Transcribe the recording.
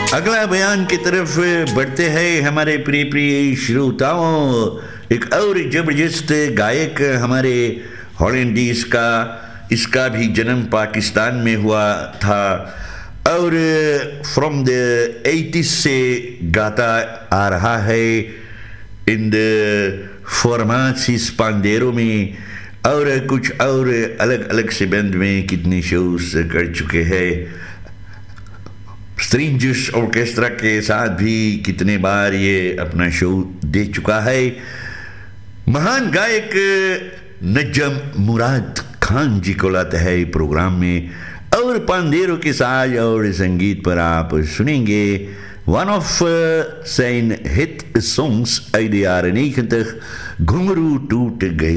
अगला बयान की तरफ बढ़ते हैं हमारे प्रिय प्रिय श्रोताओं। एक और जबरदस्त गायक हमारे हॉलैंडीज का, इसका भी जन्म पाकिस्तान में हुआ था और फ्रॉम द 80s से गाता आ रहा है इन द फॉर्मासिस पांडेरो में और कुछ और अलग अलग से बैंड में कितने शोज कर चुके हैं। स्ट्रिंग्स ऑर्केस्ट्रा के साथ भी कितने बार ये अपना शो दे चुका है। महान गायक नजम मुराद खान जी को लाता है प्रोग्राम में और पांडेरो के साज और संगीत पर आप सुनेंगे one of zijn hit songs uit de jaren 90, घुंघरू टूट गए।